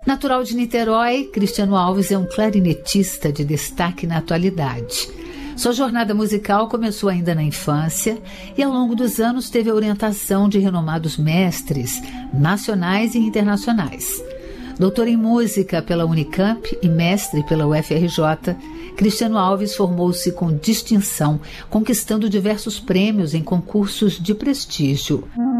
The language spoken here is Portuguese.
Natural de Niterói, Cristiano Alves é um clarinetista de destaque na atualidade. Sua jornada musical começou ainda na infância e, ao longo dos anos, teve a orientação de renomados mestres nacionais e internacionais. Doutor em música pela Unicamp e mestre pela UFRJ, Cristiano Alves formou-se com distinção, conquistando diversos prêmios em concursos de prestígio.